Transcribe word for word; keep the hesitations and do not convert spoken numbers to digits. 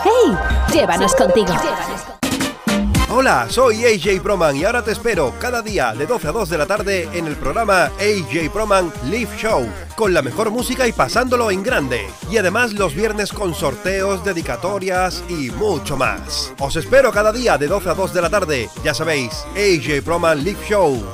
¡Hey! Llévanos contigo. Hola, soy A J Proman y ahora te espero cada día de doce a dos de la tarde en el programa A J Proman Live Show, con la mejor música y pasándolo en grande. Y además los viernes con sorteos, dedicatorias y mucho más. Os espero cada día de doce a dos de la tarde. Ya sabéis, A J Proman Live Show.